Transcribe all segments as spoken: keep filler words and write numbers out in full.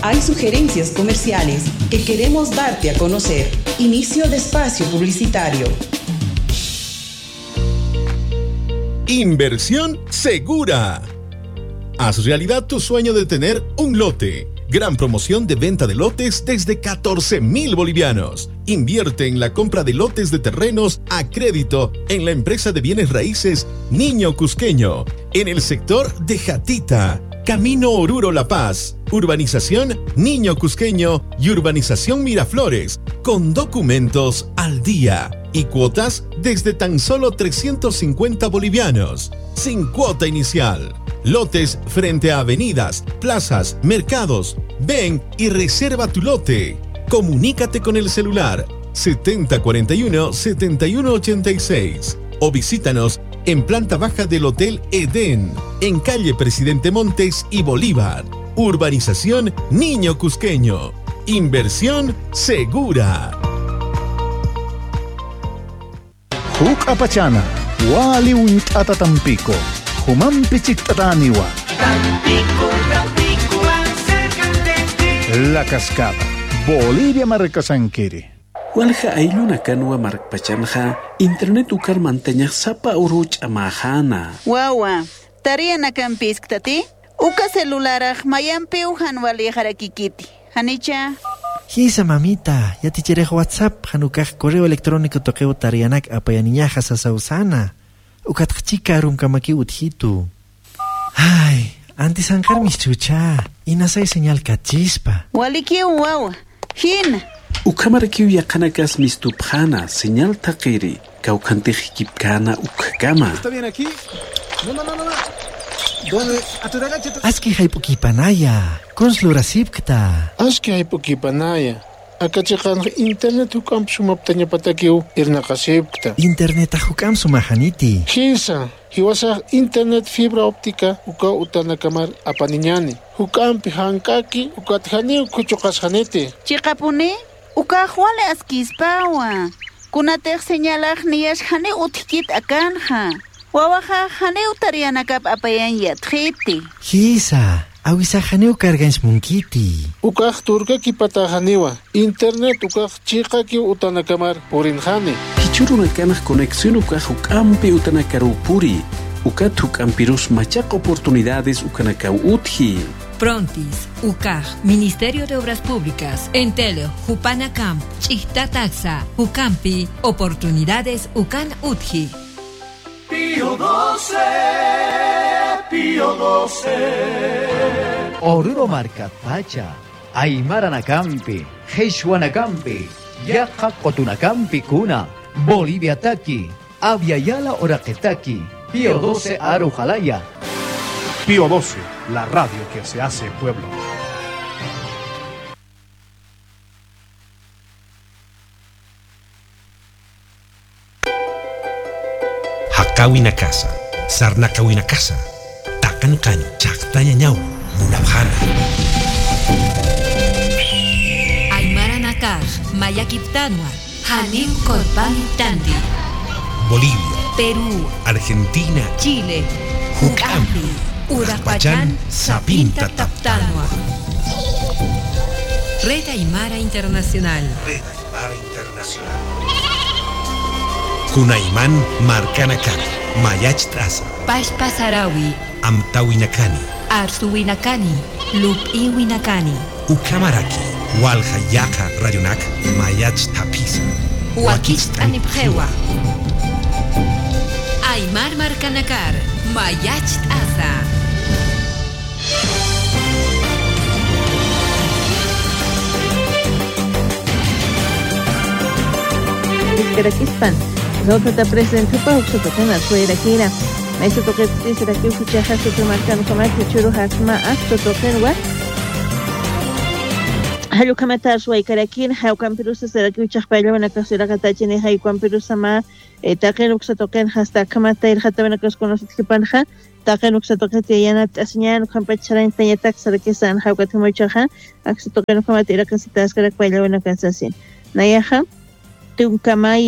Hay sugerencias comerciales que queremos darte a conocer. Inicio de espacio publicitario. Inversión segura. Haz realidad tu sueño de tener un lote. Gran promoción de venta de lotes desde catorce mil bolivianos. Invierte en la compra de lotes de terrenos a crédito en la empresa de bienes raíces Niño Cusqueño, en el sector de Jatita, Camino Oruro La Paz, Urbanización Niño Cusqueño y Urbanización Miraflores, con documentos al día y cuotas desde tan solo trescientos cincuenta bolivianos, sin cuota inicial. Lotes frente a avenidas, plazas, mercados. Ven y reserva tu lote. Comunícate con el celular setenta cuarenta y uno, setenta y uno ochenta y seis o visítanos en planta baja del Hotel Edén, en calle Presidente Montes y Bolívar. Urbanización Niño Cusqueño. Inversión segura. Huk apachana, wali untata Tampico, human pichictataniwa. Tampico, Tampico, cerca de ti. La Cascada, Bolivia Marcasanquiri. Walja ayluna kanwa markpachanja, internet ukar manteña sapa uruch amahana. Wawa, tariana kampisktati, uka celularaj mayampi uhan wali harakikiti. Hanicha. Hisa mamita, ya te cherej WhatsApp, hanukaj correo electrónico toqueo tarianak apayaniñaja sasausana. Ukatchika arum kamaki uthitu. Ay, antes ancar mis chucha, inasay señal cachispa. Walikiu wawa, hin. Ukamarakiu yakanakas mistupjana, señal takiri, kaukantej kipkana ukakama. ¿Está bien aquí? No, no, no, no. ¿Dónde? A tu derecha. Aski haypukipanaya, konslurasipkta. Aski haypukipanaya. Akachikan internet hukam sumaptanya patakiu irnakasipkta. Internet hukam sumahaniti. Hisa, hiwasa internet fibra óptica uka utanakamar apaniñani. Hukam pihankaki ukatjani ukuchokashanete. Chikapuni, uka huale askispawa. Kunatej señalaj niyash hane utkit akanja. Wawaja hane utarianakap apayan yatjiti. Hisa, awisa hane ukargans munkiti. Ukaj turka kipatahaniwa. Internet ukaj chikaki utanakamar purinjani. Hichurunakanas conexión ukaj ukampi utanakarupuri. Ukat ukampirus machak oportunidades ukanakau utji. Prontis, U C A J, Ministerio de Obras Públicas, Entelo, Jupanacam, Chichtataxa, Ucampi, Oportunidades Ucan Utji. Pío doce, Pío doce. Oruro Marcapacha, Aymaranacampi, Hechuanacampi, Yaja Cotunacampi Cuna, Bolivia Taki, Aviala Oraquetaki, Pío doce Arujalaya. Pío doce, la radio que se hace pueblo. Hakawina casa, sarnakawina casa, takan kan chaktaña ñau, munabjana. Aymara Nakaj, Mayakiptanua, Hanim Korpan Tandi. Bolivia, Perú, Argentina, Chile, Ucampi, Urapachán, Sapinta Taptanua. Red Aymara Internacional. Red Aymara Internacional. Kunaiman Marcanacani, Mayach Traza, Pashpa Sarawi, Amtawinacani, Arsuwinacani, Lupiwinacani, Ucamaraki, Walhayaka Rayonac, Mayach Tapisa, Huakist Anipjewa. Aymar Marcanacar, Mayach Traza. Karaquispan. Nosotros te presentamos que tocan a su eraquina. Maestro toque dice que escucha hace que marcan como que churu hasma acto toquen wa. Halu kamata su karakin, halu kampirusa será que escucha para una casa la gata tiene hay kampirusa ma taken uxa toquen hasta kamata ir hata una cosa conoce que panja. Taken uxa toquen te yana tasñan kampachara en tanya taxa de que san halu katimo chaja. Acto toquen kamata ir a casa tascara para una casa así. Nayaja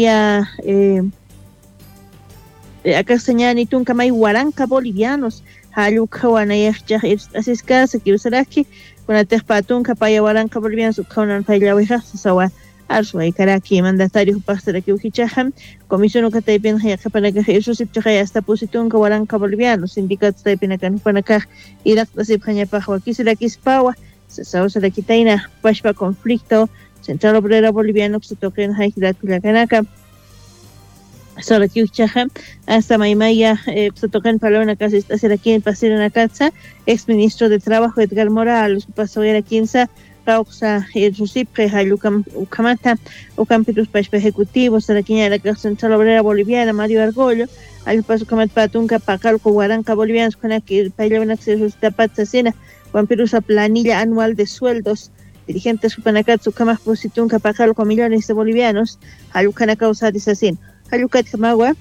Tunkamaya, eh, acá señalan y Tunkamay Huaranca bolivianos, haluk wana yachjah asiska sakiusaraki kuna tehpatun kapaya waranqa bolivianos ukaunan payllawiqa sawa arsway karaki mandatario pastaraki uhichaham comisión ukataypin hayaqapanakaj irsusip chaqay hasta positunqa waranqa bolivianos sindicatos taypinakan panakaj iraqtasip hañapaj wakisilakispawa sasawsarakitayna pashpa conflicto Central Obrera Boliviano que se toquen haikilat kullakanaka solo que uchajam hasta maimaya eh, se toquen palona casi está ser aquí en Pasirana Katza ex ministro de Trabajo Edgar Morales pasó era quince causa el susipre halukam ukamata ukampitus pashpa ejecutivo saraquiña de la Central Obrera Boliviana Mario Argollo al paso kamat patunka pakalco guaranca bolivianos con aquí pailaban acceso a patsa cena Juanpirusa planilla anual de sueldos dirigentes Supanakatsu Kamak Positun Capajal con millones de bolivianos, Halucana causa disasin. Halucat Kamagua,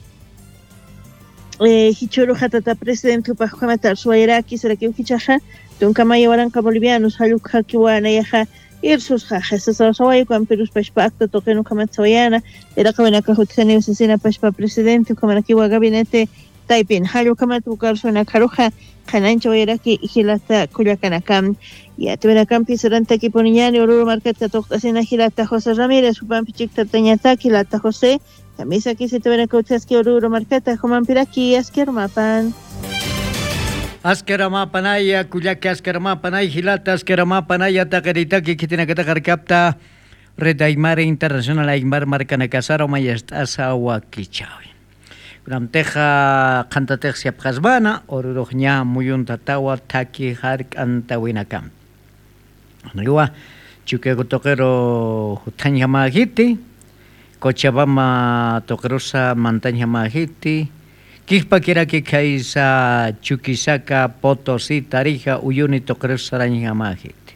Hichuru Hatata presidente Pajamatar Suairaki, Sarakiu Hichaja, Tunkamaya Waranka bolivianos, Halukakiwa Nayaja, Irsus Jajas, Sawai, con Perus Pashpacto, Tokenu Kamatsoyana, era Kavanaka Hutani, Sesina Pashpa presidente, Kamanakiwa gabinete, Taipin, Halukamatu Karsona Karuja, Hanancho Iraki, Hilata Kuyakanakam. Ya tuvera campi seranta ki poniñani oruro market toqtasina hilata José Ramírez supan pichik tañataki lata José camisa ki se tuvera cochaski oruro market joman piraki askermapan askermapanaya kuyaki askermapanay hilata askermapanaya taqeritaki kitina kata qarkapta Red Aymar Internacional Aymar marcana casaro mayast asawa kichawi Gramteja kantatex yapqasbana orurojña muyun tatawa taki hark antawinakam Nagua chukego toquero Jutanya Mahiti, Cochabamba toquerosa Montaña Mahiti, Kikpa kira que kaisa Chukisaka, Potosí, Tarija, Uyuni toquerosa Raña Mahiti.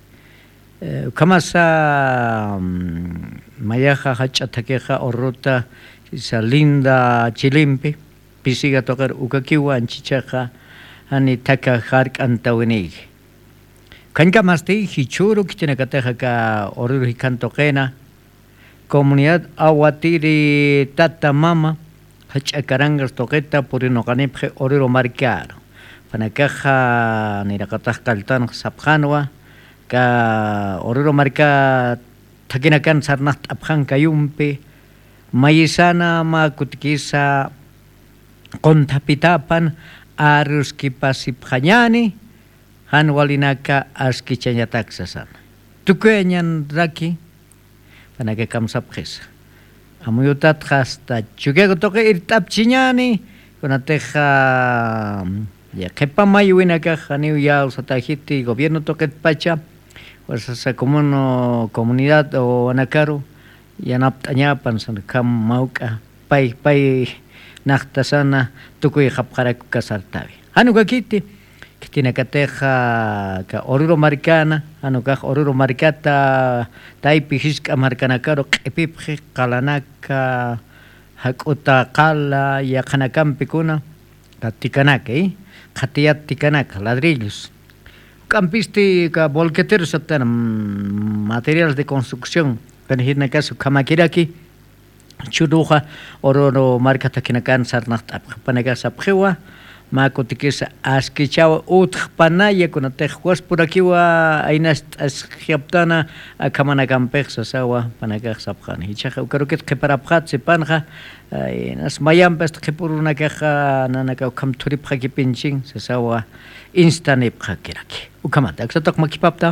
Kamasa Mayaja Hachatakeja Orota, esa linda Chilimpi, Pisiga toquer Ukakiwa, Anchichaja, Anitaka Hark Antawinigi. Kanka masti hichuru kitina kateja ka oruru hikanto kena comunidad awatiri tata mama hachakarangas toqueta purino kanipje oruru marcaro panakaja nirakatah kaltan sapjanwa ka oruru marca takina kan sarnat abjan kayumpi mayisana ma kutkisa kontapitapan arus kipasipjanyani Han walinaka askichanya taxasan. Tukuenyan raki panake kamsapjes. Amuyutat hasta chukego toke irtap chiñani konateja ya kepa mayuinaka haniu ya usatahiti gobierno toket pacha pues esa comuno comunidad o anakaru yanaptañapan san kam mauka pai pai naktasana tukuy hapqaraku kasartabi. Hanu kakiti Kitina kateja ka oruro marcana, anu ka oruro marcata, taipi hiska marcana caro, epipje, kalanaka, hakuta kala, ya kanakam picuna, katikanaka, eh, katiat tikanaka, ladrillos. Campisti ka volqueteros atan materiales de construcción, penhina caso kamakiraki, churuja, oruro marcata kinakan sarnacht apanagas apjewa. Makotikisa askichawa utpanaya kuna tehwas por aquí wa ainas asgiaptana kamana kampexa sawa panakaj sapjan hichaja ukaruket que para prat se panja nas mayam best que por una caja nanaka kam turip haki pinching sawa instanip hakiraki ukamata aksatok makipapta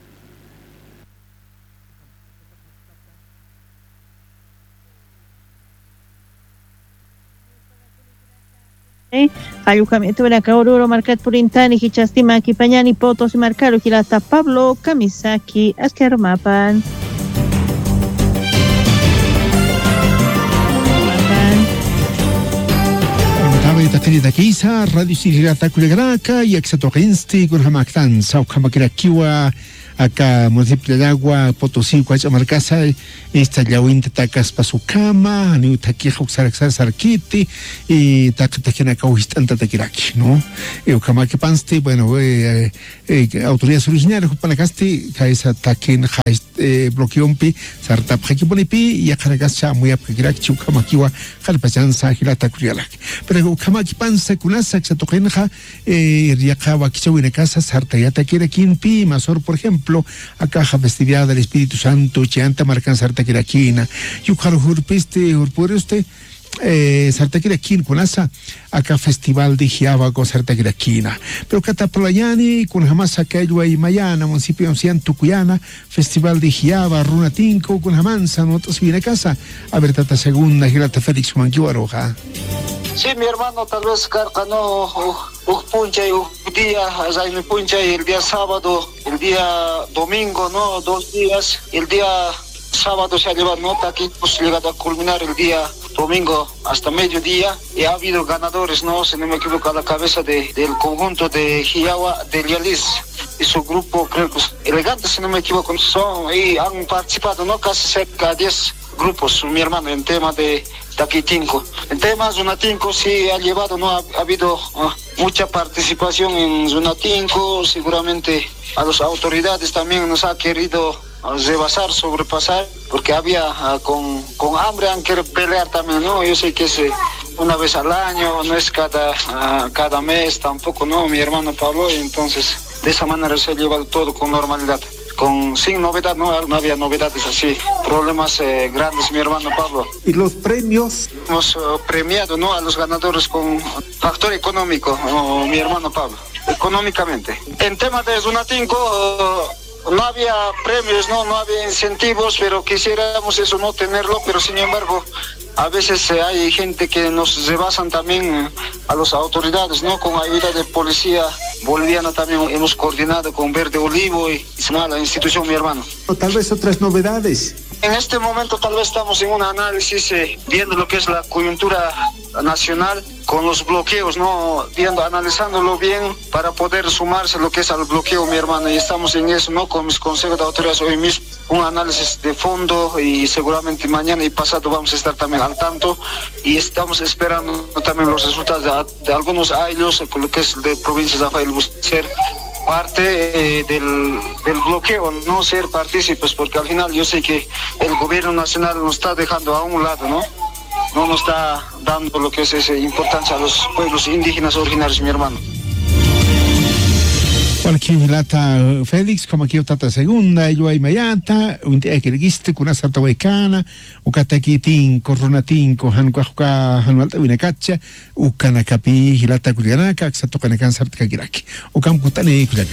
Ayucamiento de la Caururo Marcat Purintani, Hichastima, Kipañani, Potos y Marcaro, Hilata, Pablo, Kamisaki, Askermapan. Querida Kisa, Radio Silgata Kulegraka, y Exatogensti, Gurhamaktan, Saukamakirakiwa, acá municipio de Agua, Potosí, Cuachamarcasa, esta Yawinta tacas pa su cama, ni taquija uxaraxar sarquiti, y taquitaquina cauhistanta taquiraki, ¿no? Y ucamaque panste, bueno, eh, eh, autoridades originarias, Jupanacasti, Kaisa taquin, eh, bloqueompi, sartap jakiponipi, y acaragascha, muy apakiraki, ucamaquiwa, jalpachanza, hilata curialak. Pero ucamaki panse, kunasa, xatoquenja, eh, riacawa, kichawina casa, sartayata kirakinpi, Mazor, por ejemplo, acá festividad del Espíritu Santo, Chianta, marcan sartaquiraquina, yucaro urpiste, urpure usted, eh, sartaquiraquín, kunasa, acá festival de Jiabaco, sartaquiraquina. Pero Catapolayani, con jamás aquello y Mayana, municipio de Tucuyana, festival de Jiaba, Runatinco, con jamanza, nosotros viene a casa, a ver, tata segunda, Girata Félix Manquiuaroja. Sí, mi hermano, tal vez Carcano, un puncha y un día, mi puncha y el día sábado, el día domingo, ¿no? Dos días, el día sábado se ha llevado nota aquí, pues llegado a culminar el día domingo hasta mediodía y ha habido ganadores, ¿no? Si no me equivoco, a la cabeza de, del conjunto de Jiagua, de Lialis y su grupo, creo que es elegante, si no me equivoco, son y han participado, ¿no? Casi cerca de diez grupos, mi hermano, en tema de Taquitinco. En tema Zunatinco sí ha llevado, no ha, ha habido uh, mucha participación en Zunatinco, seguramente a las autoridades también nos ha querido uh, rebasar, sobrepasar, porque había uh, con, con hambre han querido pelear también, ¿no? Yo sé que es eh, una vez al año, no es cada, uh, cada mes tampoco, ¿no? Mi hermano Pablo, y entonces de esa manera se ha llevado todo con normalidad. Con, sin novedad, no, no había novedades así, problemas eh, grandes, mi hermano Pablo. ¿Y los premios? Hemos uh, premiado, ¿no? A los ganadores con factor económico, uh, mi hermano Pablo, económicamente. En tema de Zunatinco, uh, no había premios, ¿no? No había incentivos, pero quisiéramos eso no tenerlo, pero sin embargo, a veces eh, hay gente que nos rebasan también eh, a las autoridades, ¿no? Con ayuda de policía boliviana también hemos coordinado con Verde Olivo y no, la institución, mi hermano. O tal vez otras novedades. En este momento tal vez estamos en un análisis eh, viendo lo que es la coyuntura nacional con los bloqueos, ¿no? Viendo, analizándolo bien para poder sumarse lo que es al bloqueo, mi hermano, y estamos en eso, ¿no? Con mis consejos de autoridades hoy mismo, un análisis de fondo y seguramente mañana y pasado vamos a estar también al tanto y estamos esperando también los resultados de, de algunos años, con lo que es de provincia de Rafael Bucer, parte eh, del, del bloqueo, no ser partícipes, porque al final yo sé que el gobierno nacional nos está dejando a un lado, ¿no? No nos está dando lo que es esa importancia a los pueblos indígenas originarios, mi hermano. Cualquier lata Félix, como aquí tata segunda, yo hay mayata, un día que registe con una sarta huecana, o cataquitín, coronatín, cojan cuajuca, hanualta vinacacha, o canacapi, hilata curianaca, xato canacan sarta kakiraki, o camputane curiaca.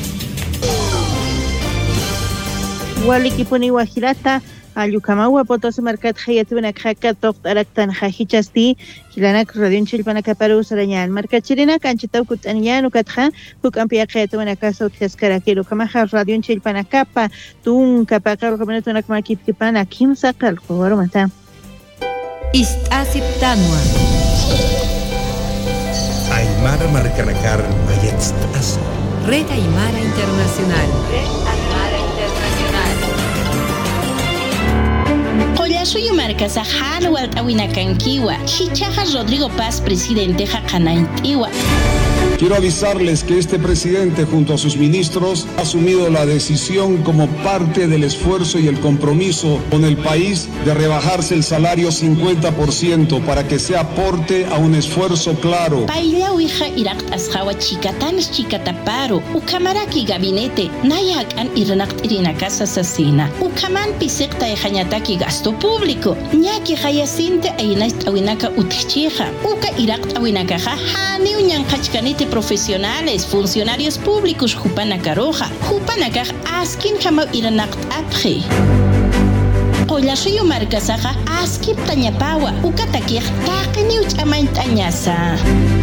Wali kipuni wajilata, Ayucamaua, Potosí, Marcat, Hayatuna, Haka, Tocht, Araktan, Hajichasti, Hilanak, Radion Chilpanacaparu, Sarayan, Marcachirina, Canchitau, Kutanian, Ukatja, Hukampia, Hayatuna, Casa, Utascarakiro, Kamaha, Radion Chilpanacapa, Tun, Capacar, Caminatuna, Makipana, Kim Sakal, Joromata. Istasiptanua. Aymara Marcanacar, Mayetstas. Red Aymara Internacional. Red Aymara Internacional. Suyo marca Sahar Walt Awinakankiwa, Chichaja Rodrigo Paz, presidente Jacanaintiwa. Quiero avisarles que este presidente junto a sus ministros ha asumido la decisión como parte del esfuerzo y el compromiso con el país de rebajarse el salario cincuenta por ciento para que sea aporte a un esfuerzo claro. Pailla uija Irak asjawa chicatanes chicataparo, ukamaraki gabinete, nayak an irnakt irina casa sasina, ukaman pisekta ejañataki gasto público, ñaki hayasinte einast awinaka utchija, uka Irak awinaka jahani uñan kachkanite profesionales, funcionarios públicos, Jupanakaroja, Jupanakaj askin jamau iranakt apje. Olashuyo marcasaja askip tañapawa, ukatakij takeniuch amaintañasa.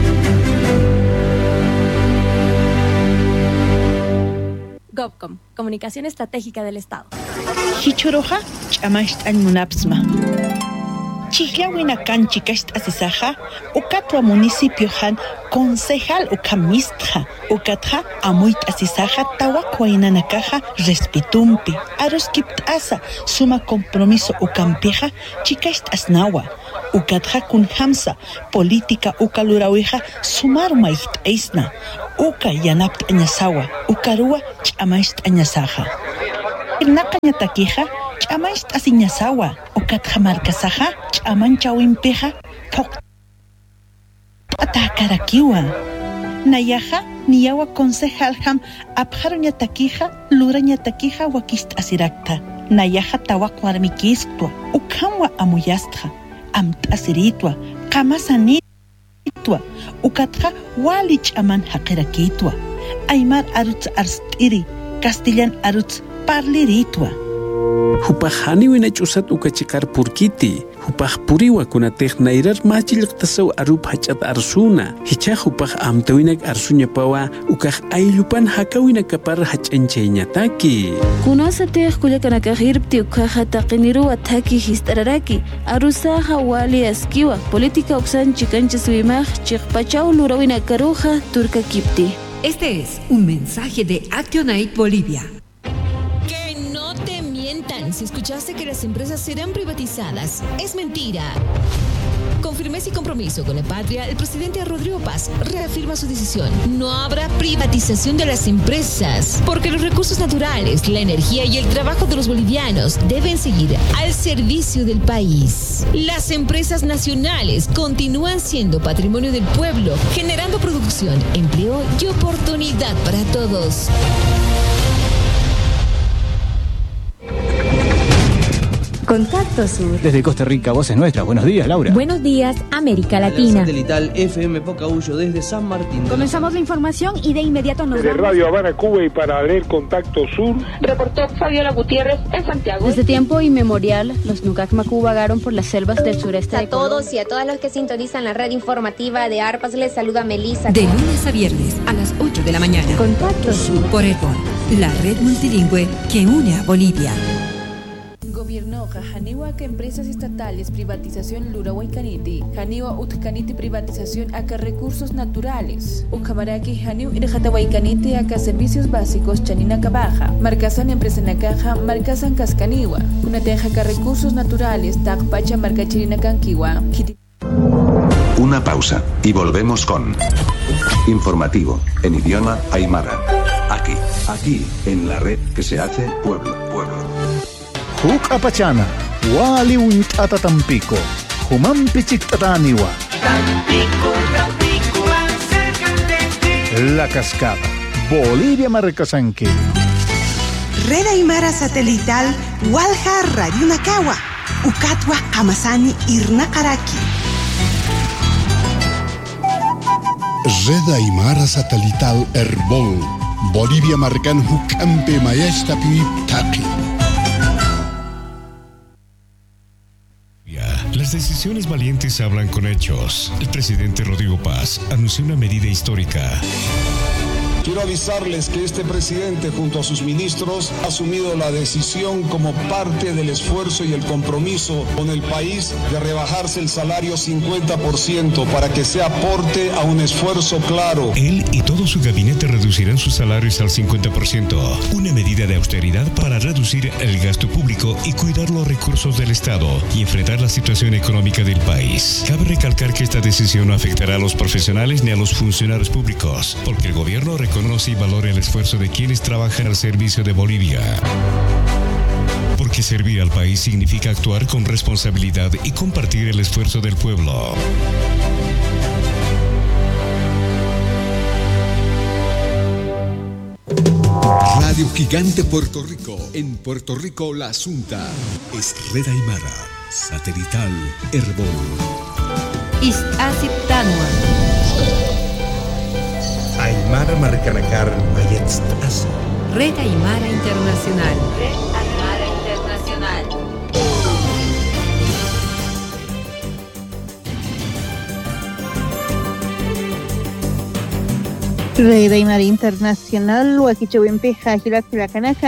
GovCom, Comunicación Estratégica del Estado. Hichoroja, chamash an munapsma. Chihlawina canchi cast asisaja, ukatwa municipio han concejal ukamistja, ukatja amuit asisaja tawakwaina nakaja respetumpi, aros kiptasa suma compromiso ukampija, chikast asnawa, ukatja kun hamsa, política ukalurawija sumar maicht eisna, uka yanapt añasawa, ukarua chamaist añasaja. Naqaña takija, chamaist asiñasawa, ukatja marcasaja, chaman chawimpeja, pok atakarakiwa. Nayaja, niyawa concejal ham, abjaroña takija, luraña takija, wakist asirakta. Nayaja tawak warmikistwa, ukamwa amuyastja, amt asiritwa, kamasanitwa, ukatja wali chaman haqirakitwa. Aymar arutz arstiri, Castellan arutz parliritwa. Hupajani wina chusat ukachikar purkiti. Hupaj puriwa kunatej nairar machilqtasaw arup hachat arsuna. Hicha hupaj amtawinak arsunya pawa ukaj aylupan hakawina kapar hachanchayñataki. Kunasatej kuyakanakajirpti ukaja taqiniru ataki histararaki. Arusaja wali askiwa. Política uksan chikancha suimaj chiqpachaw lurawina karuja turka kipti. Este es un mensaje de Actionaid Bolivia. Si escuchaste que las empresas serán privatizadas, es mentira. Con firmeza y compromiso con la patria, el presidente Rodrigo Paz reafirma su decisión. No habrá privatización de las empresas, porque los recursos naturales, la energía y el trabajo de los bolivianos deben seguir al servicio del país. Las empresas nacionales continúan siendo patrimonio del pueblo, generando producción, empleo y oportunidad para todos. Contacto Sur. Desde Costa Rica, voces nuestras. Buenos días, Laura. Buenos días, América Latina. Satelital F M Pocahuyo desde San Martín. Comenzamos la información y de inmediato nos Desde vamos. Radio Habana, Cuba y para leer Contacto Sur. Reportó Fabiola Gutiérrez en Santiago. Desde tiempo inmemorial, los Nucacmacu vagaron por las selvas del sureste de Colombia. A todos y a todas los que sintonizan la red informativa de ARPAS, les saluda Melissa. De lunes a viernes a las ocho de la mañana. Contacto Sur. Por ERBOL, la red multilingüe que une a Bolivia. Gobierno Janiwa que empresas estatales privatización Lurahuaycaniti, Janiwa Utcaniti privatización acá recursos naturales, Ucamaraki Janiw Irjatahuaycaniti acá servicios básicos Chaninaca Baja, Marcasan empresa Nakaja, Marcasan Cascaniwa, Unateja acá recursos naturales, Tacpacha Marcachirina Canquiwa. Una pausa y volvemos con informativo en idioma aymara. Aquí, aquí en la red que se hace pueblo, pueblo. Huk apachana, wali untata Tampico, humampi chictataniwa. Tampico, Tampico, acércate. La Cascada, Bolivia Marcasanque. Red Aymara Satelital, Walja Radio Nakawa, Ukatwa Kamasani Irnakaraki. Red Aymara Satelital Herbol, Bolivia Marcan Hukampe Mayesta Piwiptaki. Las decisiones valientes hablan con hechos. El presidente Rodrigo Paz anunció una medida histórica. Quiero avisarles que este presidente junto a sus ministros ha asumido la decisión como parte del esfuerzo y el compromiso con el país de rebajarse el salario cincuenta por ciento para que se aporte a un esfuerzo claro. Él y todo su gabinete reducirán sus salarios al cincuenta por ciento. Una medida de austeridad para reducir el gasto público y cuidar los recursos del Estado y enfrentar la situación económica del país. Cabe recalcar que esta decisión no afectará a los profesionales ni a los funcionarios públicos, porque el gobierno reconoce Conoce y valora el esfuerzo de quienes trabajan al servicio de Bolivia. Porque servir al país significa actuar con responsabilidad y compartir el esfuerzo del pueblo. Radio Gigante Puerto Rico. En Puerto Rico, La Asunta es Red Aymara. Satelital Herbol. Istasiptanua. Aymara Marcanacar Mayetz Asa. Red Aymara Internacional. Red Aymara Internacional. Red Aymara Internacional, Huaquichewempe, Jajilak, Filacanaja,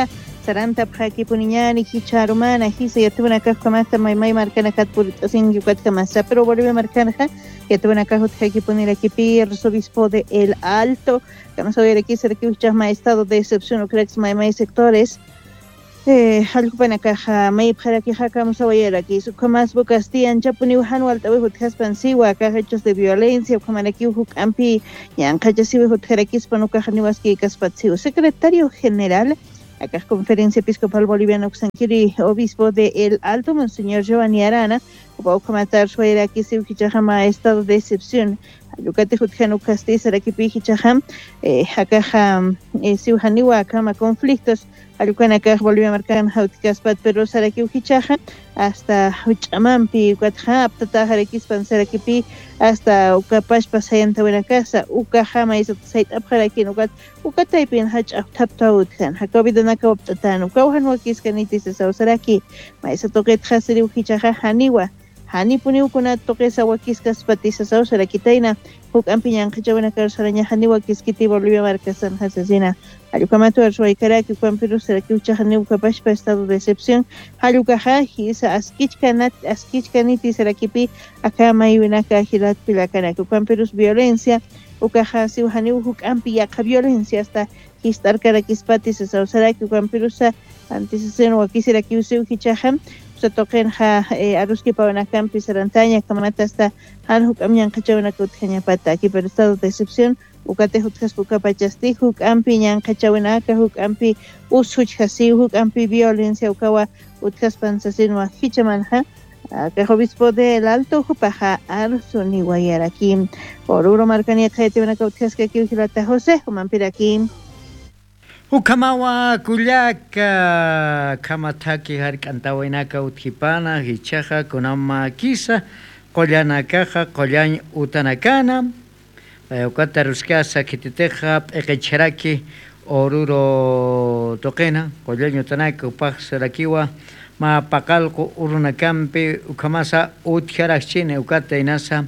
saranta pjaki puniñani hicharumana hisa yatubana kajkamasta maymay marcana katpuritasin yukatkamacha pero Bolivia marcanja yatubana kajutjaki punirakipi arzobispo de El Alto kamasoyeraki serkiuchasma estado de excepción ucrex maymay sectores eh algo para caja may para que jaca musawayera aquí su comas bocastian chapuni hanu altawe hutjaspan siwa caja hechos de violencia como aquí hukampi yan caja siwa hutjarakis panu caja niwaski kaspatsiu secretario general acá conferencia episcopal boliviana Oxanquiri obispo de El Alto monseñor Giovanni Arana o comentar sobre aquí se ukichama estado de excepción Lucate Hutjanu Castiz aquí pichaham eh acá eh siuhaniwa kama conflictos Alucan acá volvió a marcar en Hautkaspat, pero Saraki Ukichaja hasta Uchamampi, Ucatja, Aptatajarekis, Pansarakipi, hasta Ucapash Pasayanta Buena Casa, Ucajama is Sait Abharakin, Ucat, Ucataipin Hach Taptautkan, Hakobidonaka Optatan, Ukauhan Wakis Canitis, Sausaraki, Maisa Toket Haseri Ukichaja, Haniwa. Hani puni ukuna toke sa wakis kaspatisa sa sarakitaina huk ampiñan kachawana karsaraña hani wakis kiti Bolivia marcasan hasasina alukamatu arsuay karaki kwampiru saraki uchahani ukapashpa estado de excepción halukahaji sa askichkanat askichkaniti sarakipi acá mayuinaka hilat pilakanaki kwampiru violencia ukahasi uhani huk ampiyaka violencia hasta histar karakispatis sa saraki kwampiru sa antisesen wakisiraki useu hichaham se toquen ja eh, aruski pawana campi sarantaña kamata hasta han huk amyan kachawana kutjanya pata aquí por estado de excepción ukate hutjas pukapachasti huk ampi nyan kachawana ka huk ampi ushuch hasi huk ampi violencia ukawa hutjas pansasinwa hichamanja que obispo de El Alto hupaja arsuni guayarakim por uro marcania khaiti wana kutjas que aquí hilata José humampirakim Ukamawa kullaka kamataki hark'antawaynaka uthipana hichaja kunama kisa qollanakaja qollañ utanakana ukata ruskasa kititeja p'eqecharaki oruro toqena qollañ utanaka upaq sarakiwa ma paqalqu urunakampi ukamasa utjaraqchini ukata inasa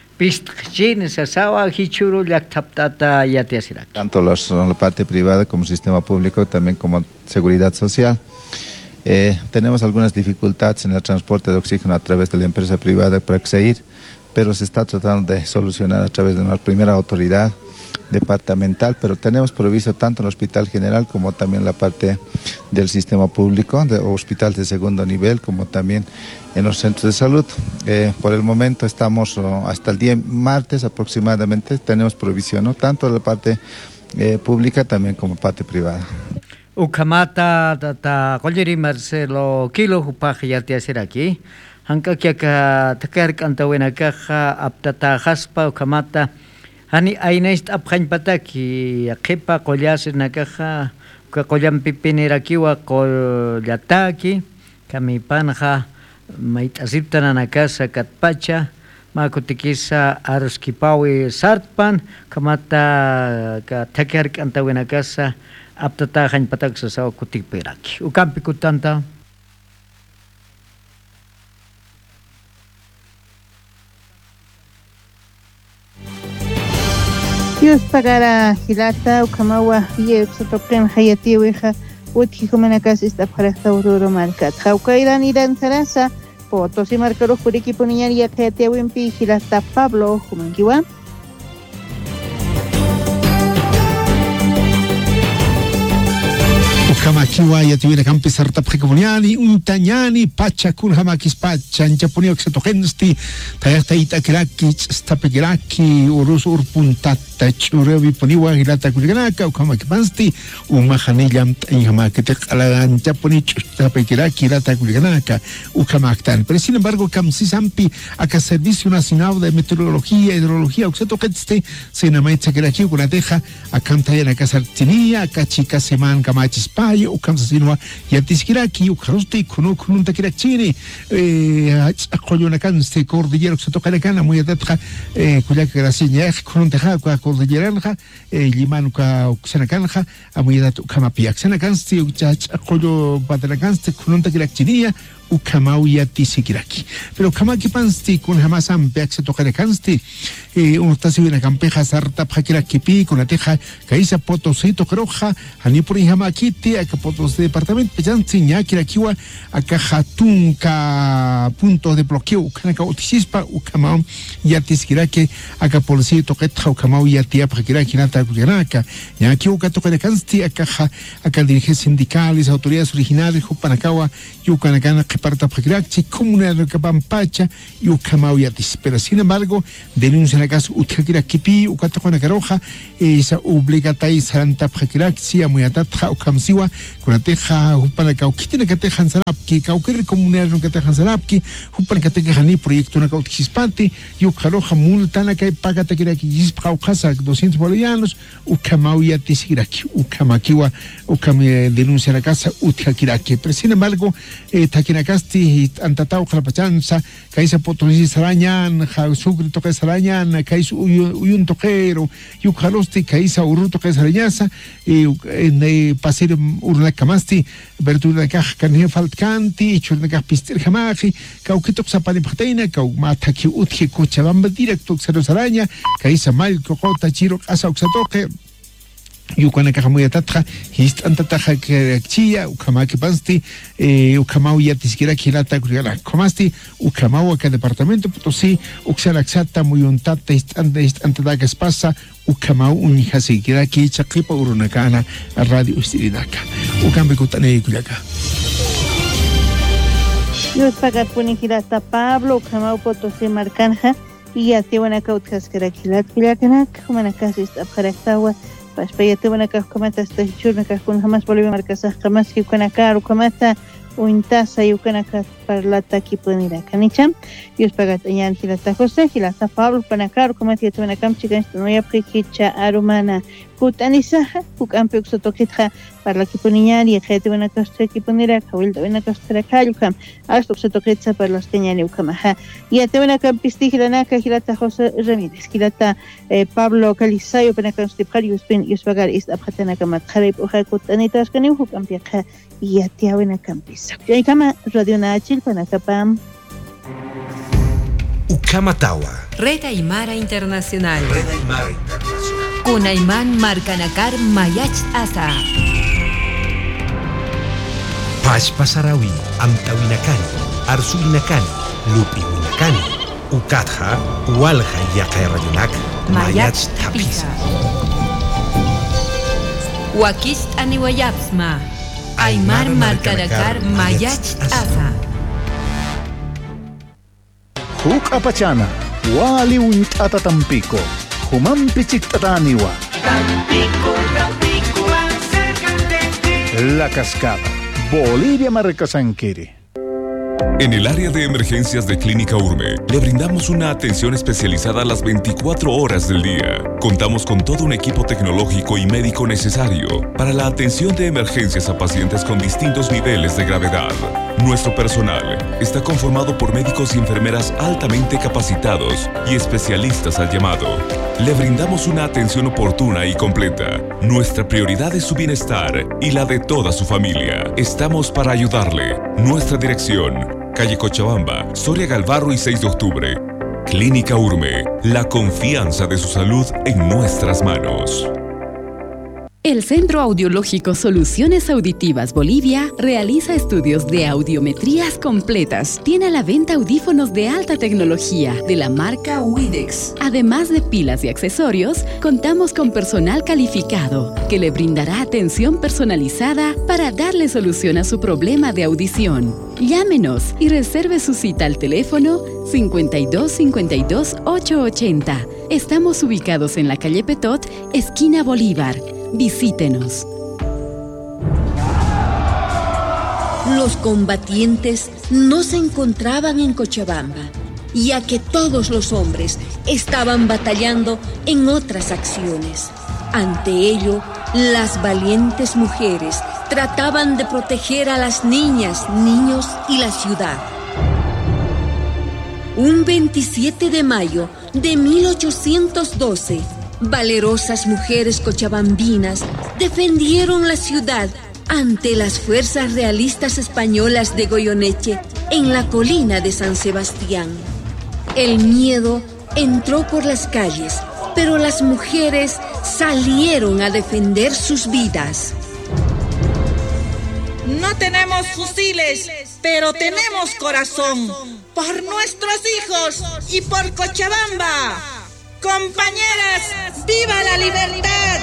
tanto los, la parte privada como sistema público, también como seguridad social. Eh, tenemos algunas dificultades en el transporte de oxígeno a través de la empresa privada para seguir, pero se está tratando de solucionar a través de una primera autoridad departamental, pero tenemos previsto tanto en el hospital general como también la parte del sistema público, de hospital de segundo nivel, como también en los centros de salud. Eh, por el momento estamos oh, hasta el día martes aproximadamente, tenemos provisión, ¿no? Tanto de la parte eh, pública también como parte privada. Ukamata tata Colleri Marcelo Kilo Hupaje ya te hacer aquí. Hanka kiaka takar kantawena kaja aptata haspa ukamata hani ainest abkhañ pataki qipa qollasis nakaja ka qollan pipinirakiwa qollataki kami panja mait'asiptana nakasa katpacha makutikisa aruskipawi sartpan kamata ka takar kantawena kasa aptata khañ patak sa kutikpiraki ukampi kutanta Dios pagara hilata ukamawa ye sotoqen hayati weja utki humanakas esta para taururo markat haukairán irán tarasa potosi marcaro puriki puniñar ya hayati wimpi hilata Pablo humankiwa Kamachiwa ya tuviera campi sarta prekoniani untañani pacha kun hamakis pacha anchapunio xetogensti tayata itakraki stapegiraki urus urpuntata churevi poniwa hilata kuliganaka ukamakipansti umahanillam inhamakete qala anchapuni stapegiraki hilata kuliganaka ukamaktan pero sin embargo kamsisampi aka Servicio Nacional de Meteorología y Hidrología uxetogensti sinamaitsa kiraki kunateja akantayana kasartinia akachika seman kamachis payo ukamsasinwa yatiskiraki ukharusti kunu kununta kirakchini eh aqoyuna kanste cordillera que se toca la cana muy atatja eh kuyaka grasiña kununta ha ka cordilleranja eh limanuka uxanakanja amuyadat kamapiak sanakansti uchach aqoyo badalakanste kununta kirakchinia ukamau yati sikiraki. Pero kamaki pansti kun jamás ampeak se toca de cansti. Eh, uno está si una campeja sarta pakiraki pi con la teja kaisa potosito croja ani por jamakiti acá potos de departamento pejansi ñakirakiwa acá jatunka puntos de bloqueo kanaka otisispa ukamau yati sikiraki acá polsito ketja ukamau yati pakiraki nata kuyanaka ñakiwa ka toca de cansti acá acá dirigentes sindicales autoridades originales jupanakawa yukanakana parta pakiraki comunidad de Capampacha y ukamau yati. Pero sin embargo denuncian acaso utkakira kipi ukata con caroja esa obligatoria santa pakiraki muy atata ukamsiwa con teja upana kaukitine kateja sarapki kaukir comunidad no kateja sarapki upana kateja ni proyecto na kautispante y ukaroja multana kai pagata kiraki ispa ukasa doscientos bolivianos ukamau yati sigiraki ukamakiwa ukam denuncian acaso utkakiraki. Pero sin embargo eh, takinakasti antatao khalapachansa kaisa potosi sarañan ja sugri toque sarañan kaisa uyun toquero yukalosti kaisa uru toque sarañasa en pasir urna kamasti verdura kaj kanhe faltkanti churna kaj pistir jamaji kaukito sapani pataina kau mataki utki Cochabamba directo xero saraña kaisa mal kokota chiro asa uxatoque yukana kajamuya tatja hist antataja kachia ukamaki pansti eh ukamau yati siquiera kirata kuriala komasti ukamau acá departamento Potosí uxalaxata muy untata hist antataja espasa ukamau unija siquiera ki chaqipa urunakana radio ustiridaka ukambe kutane kuyaka yo pagat punikirata Pablo ukamau Potosí marcanja y ati wana kautkas karakilat kuyakanak humanakasis abjaraktawa Payate buena kamata esta churna con jamás Bolivia marcasa jamás que con acá o kamata o intasa y con acá parlata aquí pueden ir a canicham y os pagat ya anti la José y la Pablo para acá o kamata que buena cam chica esto no ya prequicha arumana kutanisa kukampe uxotokitja para que poniñan y gente buena costa que poner acá o el de buena costa acá ukam hasta uxotokitza para los keñani ukamaja y ate buena campisti giranaka girata José Ramírez girata Pablo Calisayo para que este pario spin y os pagar ist abhatana kamat kharib o kutanitas kani ukampe acá y ate buena campisa y kama radio nachil para kapam Ukamatawa Red Aymara Internacional Red Aymara Internacional Kunayman Marcanakar Mayach Asa Pashpa Sarawi Amtawinakani Arsulinakani Lupiwinakani Ukatja Ualja Yaqay Rayonak Mayach Tapisa Wakist Aniwayapsma Aymar Marcanakar Mayach Asa Huk apachana wali untata Tampico Humampi chiktataniwa Tampico, Tampico, más cerca de ti. La Cascada Bolivia Marcasanquiri. En el área de emergencias de Clínica Urme, le brindamos una atención especializada las veinticuatro horas del día. Contamos con todo un equipo tecnológico y médico necesario para la atención de emergencias a pacientes con distintos niveles de gravedad. Nuestro personal está conformado por médicos y enfermeras altamente capacitados y especialistas al llamado. Le brindamos una atención oportuna y completa. Nuestra prioridad es su bienestar y la de toda su familia. Estamos para ayudarle. Nuestra dirección: calle Cochabamba, Soria Galvarro y seis de octubre. Clínica Urme, la confianza de su salud en nuestras manos. El Centro Audiológico Soluciones Auditivas Bolivia realiza estudios de audiometrías completas. Tiene a la venta audífonos de alta tecnología de la marca Widex. Además de pilas y accesorios, contamos con personal calificado que le brindará atención personalizada para darle solución a su problema de audición. Llámenos y reserve su cita al teléfono cincuenta y dos cincuenta y dos ochocientos ochenta. Estamos ubicados en la calle Petot, esquina Bolívar. Visítenos. Los combatientes no se encontraban en Cochabamba, ya que todos los hombres estaban batallando en otras acciones. Ante ello, las valientes mujeres trataban de proteger a las niñas, niños y la ciudad. Un veintisiete de mayo de mil ochocientos doce, valerosas mujeres cochabambinas defendieron la ciudad ante las fuerzas realistas españolas de Goyeneche en la colina de San Sebastián. El miedo entró por las calles, pero las mujeres salieron a defender sus vidas. No tenemos fusiles, pero tenemos corazón. Por nuestros hijos y por Cochabamba. Compañeras, ¡viva la libertad!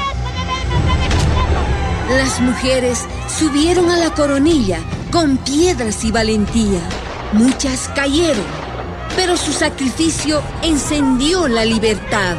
Las mujeres subieron a la coronilla con piedras y valentía. Muchas cayeron, pero su sacrificio encendió la libertad.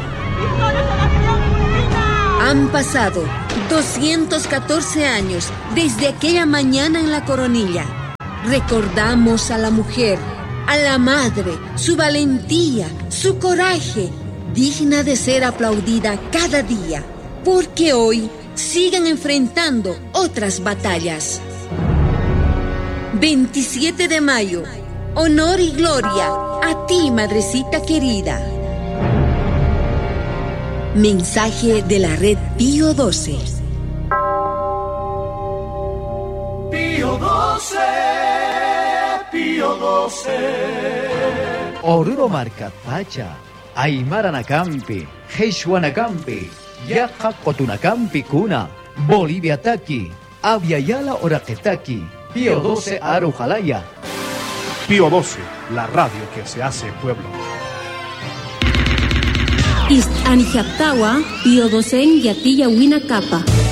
Han pasado doscientos catorce años desde aquella mañana en la coronilla. Recordamos a la mujer, a la madre, su valentía, su coraje, digna de ser aplaudida cada día, porque hoy siguen enfrentando otras batallas. veintisiete de mayo, honor y gloria a ti, madrecita querida. Mensaje de la red Pío doce. Pío doce, Pío doce. Oruro marcat pacha, Aymara nakampi, Heshwa nakampi, Yaja kotunakampi kuna, Bolivia taki, Aviala oraketaki, Pío doce arujalaya. Pío doce, la radio que se hace pueblo. Ist Anijaptawa, Pío doce Yatilla Wina Capa.